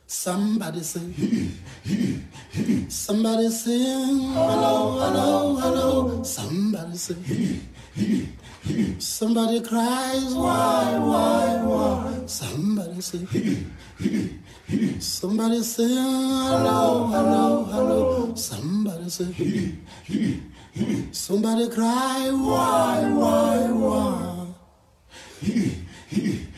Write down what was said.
Somebody say, somebody sing, hello, hello, hello. Somebody say, somebody cries, why? Somebody say, somebody sing, hello, hello, hello. Somebody say, somebody cry, why?